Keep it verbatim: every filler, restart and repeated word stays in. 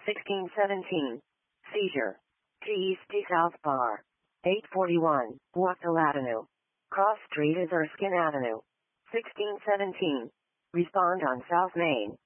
sixteen seventeen. Seizure. T East to South Bar. eight forty-one. Wachtel Avenue. Cross Street is Erskine Avenue. sixteen seventeen. Respond on South Main.